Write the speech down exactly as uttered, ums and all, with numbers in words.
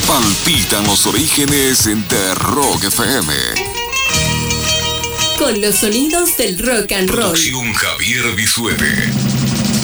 Palpitan los orígenes de Rock F M. Con los sonidos del rock and roll. Producción Javier Bisuete.